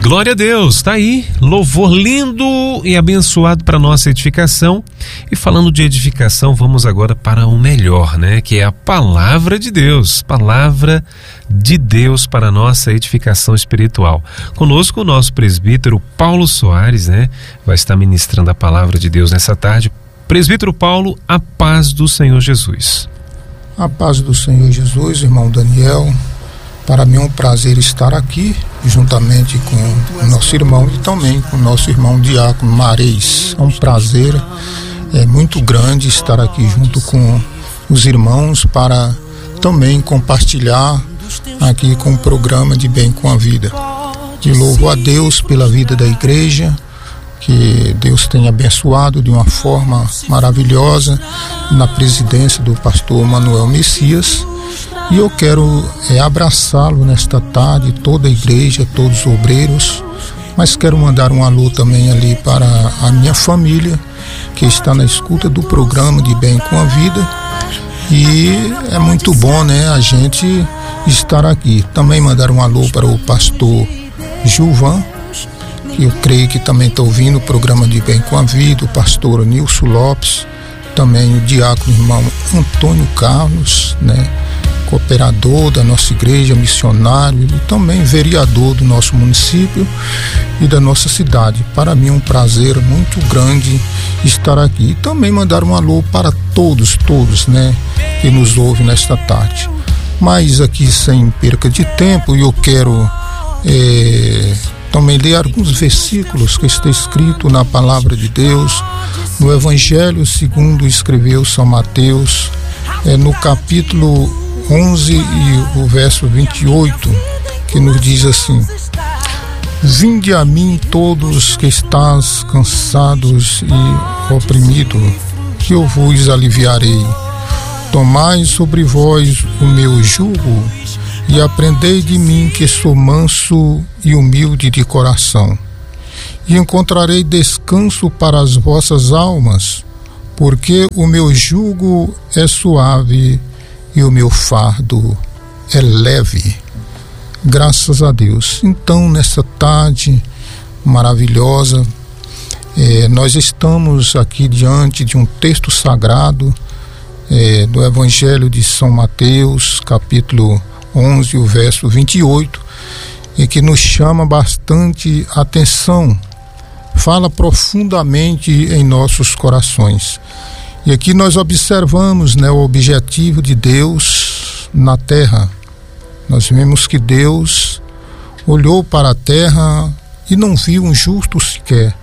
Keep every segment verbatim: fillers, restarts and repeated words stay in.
Glória a Deus, tá aí, louvor lindo e abençoado para nossa edificação. E falando de edificação, vamos agora para o melhor, né? Que é a palavra de Deus, palavra de Deus para a nossa edificação espiritual. Conosco o nosso presbítero Paulo Soares, né? Vai estar ministrando a palavra de Deus nessa tarde. Presbítero Paulo, a paz do Senhor Jesus. A paz do Senhor Jesus, irmão Daniel. Para mim é um prazer estar aqui, juntamente com o nosso irmão e também com o nosso irmão Diácono Marês. É um prazer é, muito grande estar aqui junto com os irmãos para também compartilhar aqui com o programa de Bem com a Vida. E louvo a Deus pela vida da igreja, que Deus tenha abençoado de uma forma maravilhosa na presidência do pastor Manuel Messias. E eu quero é, abraçá-lo nesta tarde, toda a igreja, todos os obreiros, mas quero mandar um alô também ali para a minha família, que está na escuta do programa de Bem com a Vida. E é muito bom, né, a gente estar aqui. Também mandar um alô para o pastor Gilvan, que eu creio que também está ouvindo o programa de Bem com a Vida, o pastor Nilson Lopes, também o diácono irmão Antônio Carlos, né, cooperador da nossa igreja, missionário e também vereador do nosso município e da nossa cidade. Para mim é um prazer muito grande estar aqui. E também mandar um alô para todos, todos, né, que nos ouvem nesta tarde. Mas aqui, sem perca de tempo, eu quero é, também ler alguns versículos que está escrito na palavra de Deus, no Evangelho segundo escreveu São Mateus, é, no capítulo onze e o verso vinte e oito, que nos diz assim: Vinde a mim todos que estáis cansados e oprimidos, que eu vos aliviarei. Tomai sobre vós o meu jugo e aprendei de mim, que sou manso e humilde de coração, e encontrarei descanso para as vossas almas, porque o meu jugo é suave e o meu fardo é leve. Graças a Deus. Então, nessa tarde maravilhosa, eh, nós estamos aqui diante de um texto sagrado eh, do Evangelho de São Mateus, capítulo onze, o verso vinte e oito, e que nos chama bastante atenção, fala profundamente em nossos corações. E aqui nós observamos, né, o objetivo de Deus na terra. Nós vemos que Deus olhou para a terra e não viu um justo sequer.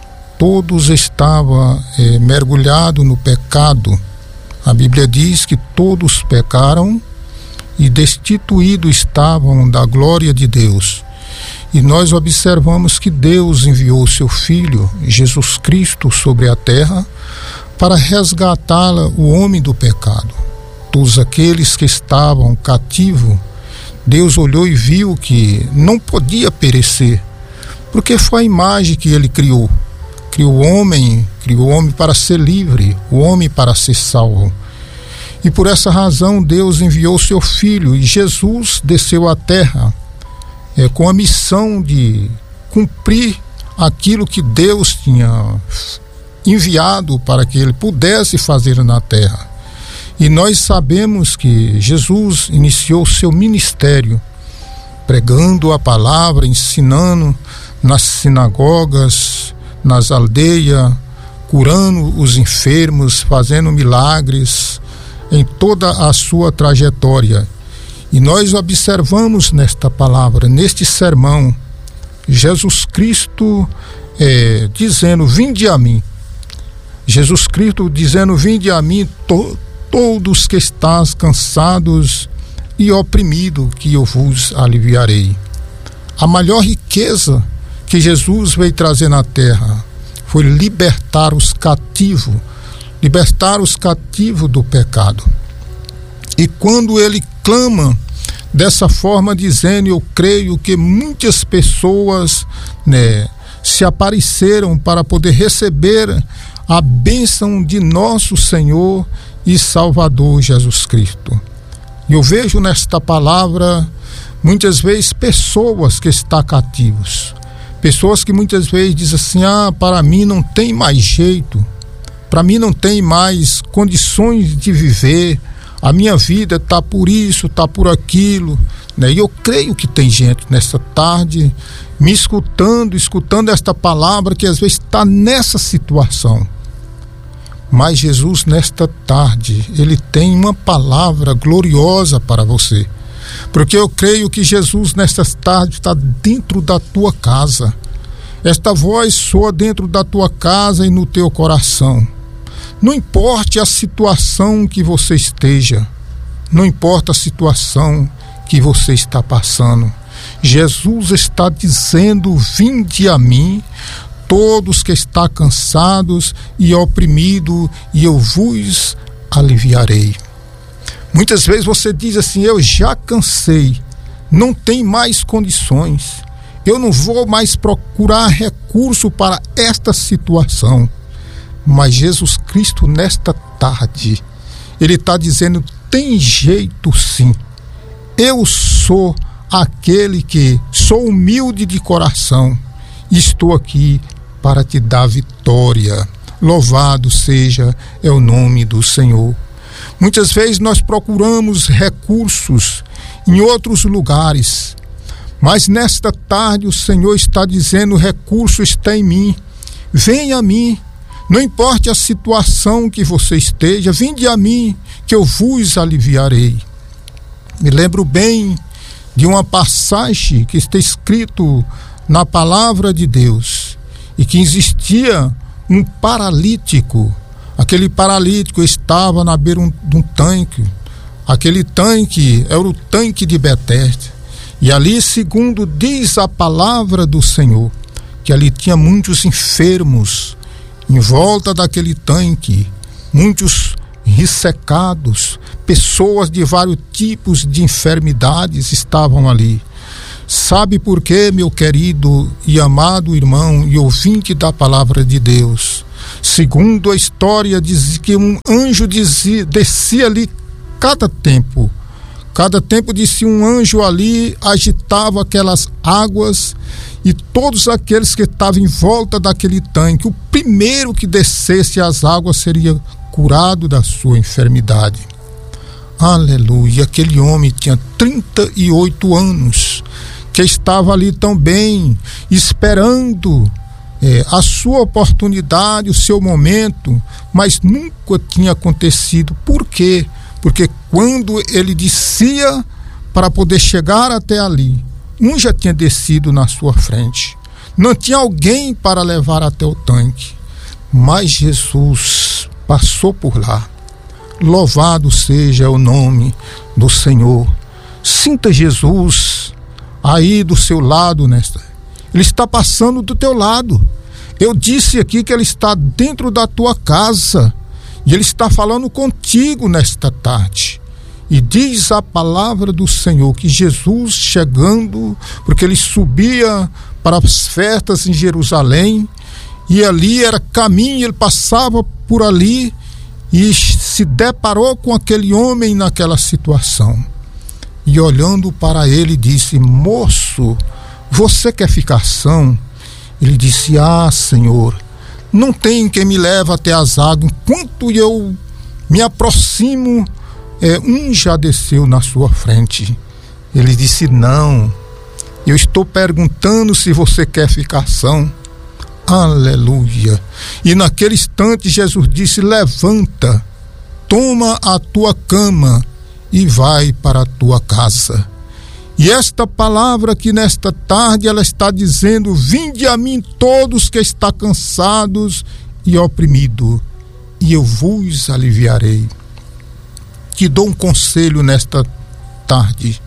Todos estavam é, mergulhados no pecado. A Bíblia diz que todos pecaram e destituídos estavam da glória de Deus. E nós observamos que Deus enviou seu Filho, Jesus Cristo, sobre a terra, para resgatá-la, o homem do pecado. Todos aqueles que estavam cativos, Deus olhou e viu que não podia perecer, porque foi a imagem que ele criou. Criou o homem, criou o homem para ser livre, o homem para ser salvo. E por essa razão Deus enviou seu Filho, e Jesus desceu à terra é, com a missão de cumprir aquilo que Deus tinha enviado para que ele pudesse fazer na terra. E nós sabemos que Jesus iniciou seu ministério pregando a palavra, ensinando nas sinagogas, nas aldeias, curando os enfermos, fazendo milagres em toda a sua trajetória. E nós observamos nesta palavra, neste sermão, Jesus Cristo é, dizendo: vinde a mim. Jesus Cristo dizendo: vinde a mim to, todos que estáis cansados e oprimidos, que eu vos aliviarei. A maior riqueza que Jesus veio trazer na terra foi libertar os cativos, libertar os cativos do pecado. E quando ele clama dessa forma, dizendo, eu creio que muitas pessoas, né, se apareceram para poder receber a bênção de nosso Senhor e Salvador Jesus Cristo. Eu vejo nesta palavra muitas vezes pessoas que estão cativos. Pessoas que muitas vezes dizem assim: ah, para mim não tem mais jeito, para mim não tem mais condições de viver, a minha vida está por isso, está por aquilo, né? E eu creio que tem gente nessa tarde me escutando, escutando esta palavra, que às vezes está nessa situação. Mas Jesus, nesta tarde, Ele tem uma palavra gloriosa para você. Porque eu creio que Jesus, nesta tarde, está dentro da tua casa. Esta voz soa dentro da tua casa e no teu coração. Não importa a situação que você esteja, não importa a situação que você está passando, Jesus está dizendo: vinde a mim, todos que estão cansados e oprimidos, e eu vos aliviarei. Muitas vezes você diz assim: eu já cansei, não tem mais condições, eu não vou mais procurar recurso para esta situação. Mas Jesus Cristo, nesta tarde, Ele está dizendo: tem jeito sim, eu sou aquele que sou humilde de coração, estou aqui para te dar vitória. Louvado seja é o nome do Senhor. Muitas vezes nós procuramos recursos em outros lugares, mas nesta tarde o Senhor está dizendo: o recurso está em mim, venha a mim, não importa a situação que você esteja, vinde a mim que eu vos aliviarei. Me lembro bem de uma passagem que está escrito na palavra de Deus, e que existia um paralítico. Aquele paralítico estava na beira de um tanque. Aquele tanque era o tanque de Betesda. E ali, segundo diz a palavra do Senhor, que ali tinha muitos enfermos em volta daquele tanque, muitos ressecados, pessoas de vários tipos de enfermidades estavam ali. Sabe por quê, meu querido e amado irmão e ouvinte da palavra de Deus? Segundo a história, diz que um anjo dizia, descia ali cada tempo. Cada tempo, disse, um anjo ali agitava aquelas águas, e todos aqueles que estavam em volta daquele tanque, o primeiro que descesse as águas seria curado da sua enfermidade. Aleluia! Aquele homem tinha trinta e oito anos, que estava ali também esperando é, a sua oportunidade, o seu momento, mas nunca tinha acontecido. Por quê? Porque quando ele descia para poder chegar até ali, um já tinha descido na sua frente, não tinha alguém para levar até o tanque, mas Jesus passou por lá. Louvado seja o nome do Senhor. Sinta Jesus aí do seu lado, nesta. Ele está passando do teu lado. Eu disse aqui que Ele está dentro da tua casa, e Ele está falando contigo nesta tarde. E diz a palavra do Senhor que Jesus, chegando, porque Ele subia para as festas em Jerusalém, e ali era caminho, Ele passava por ali e se deparou com aquele homem naquela situação. E olhando para ele, disse: moço, você quer ficar são? Ele disse: ah, Senhor, não tem quem me leve até as águas. Enquanto eu me aproximo, é, um já desceu na sua frente. Ele disse: não, eu estou perguntando se você quer ficar são. Aleluia! E naquele instante Jesus disse: levanta, toma a tua cama e vai para a tua casa. E esta palavra que nesta tarde ela está dizendo: vinde a mim todos que estão cansados e oprimidos, e eu vos aliviarei. Te dou um conselho nesta tarde: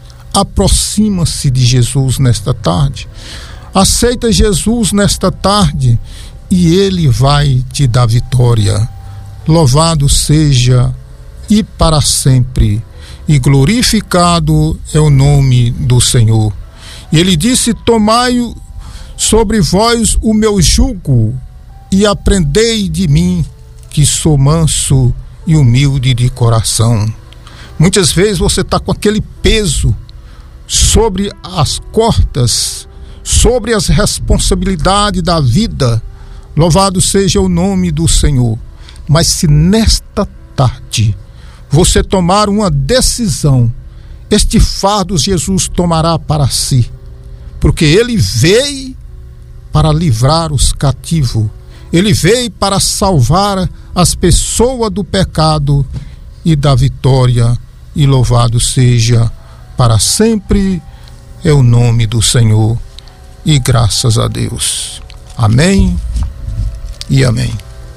aproxima-se de Jesus nesta tarde, aceita Jesus nesta tarde, e Ele vai te dar vitória. Louvado seja e para sempre, e glorificado é o nome do Senhor. E Ele disse: tomai sobre vós o meu jugo e aprendei de mim, que sou manso e humilde de coração. Muitas vezes você está com aquele peso sobre as costas, sobre as responsabilidades da vida. Louvado seja o nome do Senhor. Mas se nesta tarde você tomar uma decisão, este fardo Jesus tomará para si, porque ele veio para livrar os cativos, ele veio para salvar as pessoas do pecado e da vitória, e louvado seja para sempre é o nome do Senhor, e graças a Deus. Amém e amém.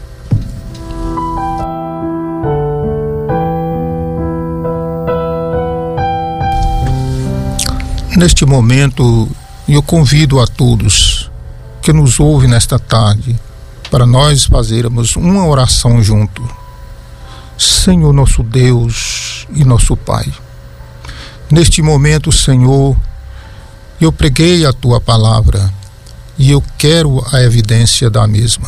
Neste momento, eu convido a todos que nos ouvem nesta tarde para nós fazermos uma oração junto. Senhor nosso Deus e nosso Pai, neste momento, Senhor, eu preguei a Tua palavra e eu quero a evidência da mesma.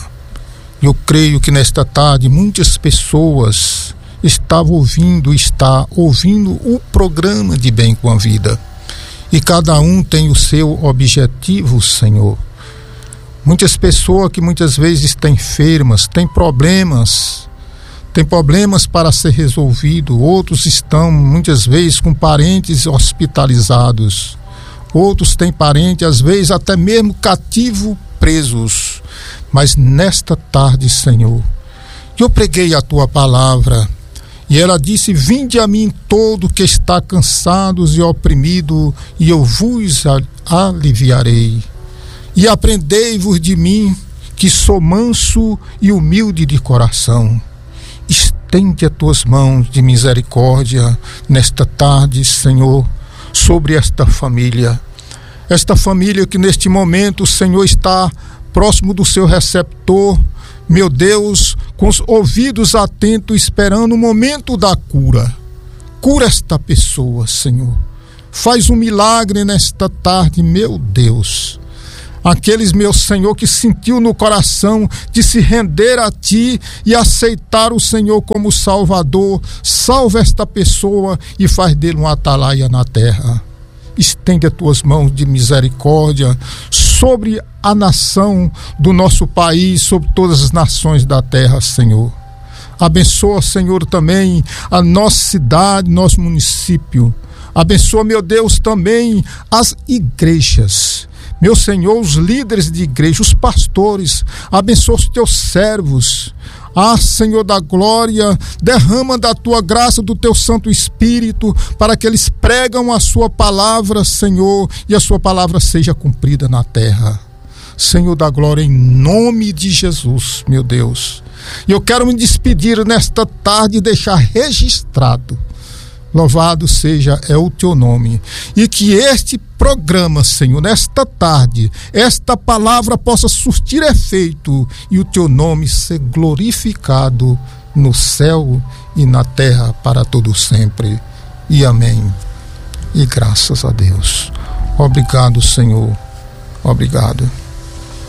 Eu creio que nesta tarde muitas pessoas estavam ouvindo, está ouvindo o programa de Bem com a Vida. E cada um tem o seu objetivo, Senhor. Muitas pessoas que muitas vezes estão enfermas, têm problemas, têm problemas para ser resolvido. Outros estão muitas vezes com parentes hospitalizados. Outros têm parentes, às vezes até mesmo cativos, presos. Mas nesta tarde, Senhor, eu preguei a Tua palavra. E ela disse: vinde a mim todo que está cansados e oprimido, e eu vos aliviarei. E aprendei-vos de mim, que sou manso e humilde de coração. Estende as tuas mãos de misericórdia nesta tarde, Senhor, sobre esta família. Esta família que neste momento, Senhor, está próximo do seu receptor, meu Deus, com os ouvidos atentos, esperando o momento da cura. Cura esta pessoa, Senhor. Faz um milagre nesta tarde, meu Deus. Aqueles, meu Senhor, que sentiu no coração de se render a Ti e aceitar o Senhor como Salvador, salva esta pessoa e faz dele um atalaia na terra. Estende as tuas mãos de misericórdia sobre a nação do nosso país, sobre todas as nações da terra, Senhor. Abençoa, Senhor, também a nossa cidade, nosso município. Abençoa, meu Deus, também as igrejas. Meu Senhor, os líderes de igreja, os pastores. Abençoa os teus servos. Ah, Senhor da glória, derrama da tua graça, do teu Santo Espírito, para que eles pregam a sua palavra, Senhor, e a sua palavra seja cumprida na terra. Senhor da glória, em nome de Jesus, meu Deus. E eu quero me despedir nesta tarde e deixar registrado. Louvado seja é o teu nome. E que este programa, Senhor, nesta tarde, esta palavra possa surtir efeito e o teu nome ser glorificado no céu e na terra para todo sempre. E amém. E graças a Deus. Obrigado, Senhor. Obrigado.